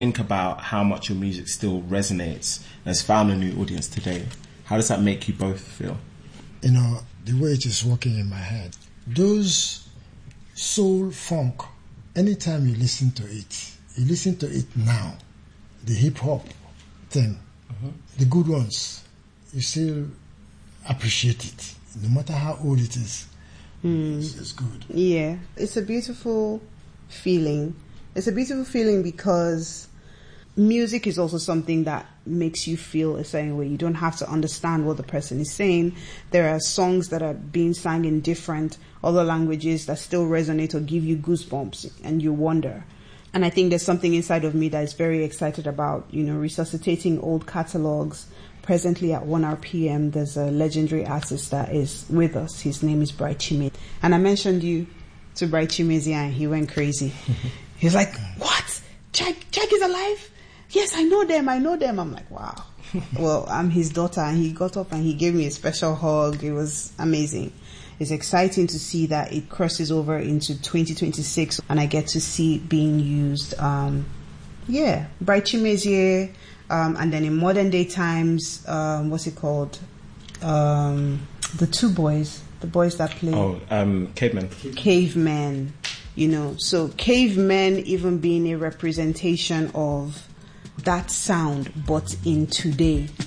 Think about how much your music still resonates and has found a new audience today. How does that make you both feel? You know, the way it is working in my head, those soul funk, anytime you listen to it now, the hip hop thing, the good ones, you still appreciate it, no matter how old it is. It's good. Yeah, it's a beautiful feeling. It's a beautiful feeling because music is also something that makes you feel a certain way. You don't have to understand what the person is saying. There are songs that are being sung in different other languages that still resonate or give you goosebumps, and you wonder. And I think there's something inside of me that is very excited about, resuscitating old catalogs. Presently at 1RPM, there's a legendary artist that is with us. His name is Bright Chimezie. And I mentioned you to Bright Chimezie and he went crazy. He was like, what? Jack is alive? Yes, I know them. I'm like, wow. Well, I'm his daughter, and he got up and he gave me a special hug. It was amazing. It's exciting to see that it crosses over into 2026 and I get to see it being used. Bright Chimezie, and then in modern day times, what's it called? The two boys, the boys that play. Cavemen. Cavemen, so Cavemen even being a representation of that sound, but in today.